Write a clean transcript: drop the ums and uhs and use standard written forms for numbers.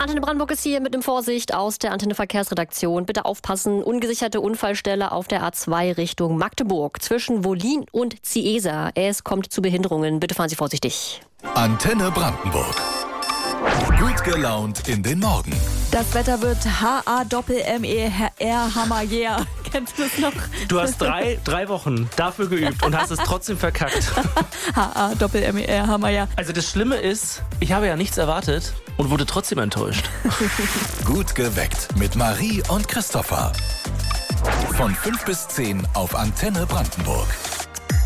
Antenne Brandenburg ist hier mit einem Vorsicht aus der Antenne Verkehrsredaktion. Bitte aufpassen, ungesicherte Unfallstelle auf der A2 Richtung Magdeburg zwischen Wollin und Ciesa. Es kommt zu Behinderungen. Bitte fahren Sie vorsichtig. Antenne Brandenburg. Gut gelaunt in den Morgen. Das Wetter wird H-A-Doppel-M-E-R Hammer yeah. Kennst du es noch? Du hast drei Wochen dafür geübt und hast es trotzdem verkackt. H-A-Doppel-M-E-R Hammer yeah. Also das Schlimme ist, ich habe ja nichts erwartet und wurde trotzdem enttäuscht. Gut geweckt mit Marie und Christopher. Von 5 bis 10 auf Antenne Brandenburg.